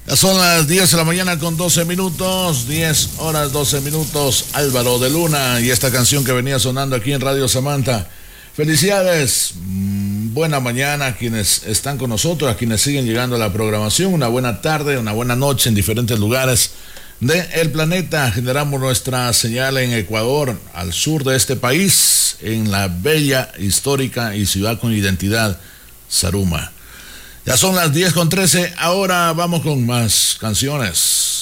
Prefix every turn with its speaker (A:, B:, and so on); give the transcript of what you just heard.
A: Ya son las 10 de la mañana con 12 minutos, 10 horas 12 minutos, Álvaro de Luna y esta canción que venía sonando aquí en Radio Samantha. Felicidades, buena mañana a quienes están con nosotros, a quienes siguen llegando a la programación, una buena tarde, una buena noche en diferentes lugares del planeta. Generamos nuestra señal en Ecuador, al sur de este país, en la bella, histórica y ciudad con identidad, Zaruma. Ya son las 10:13, ahora vamos con más canciones.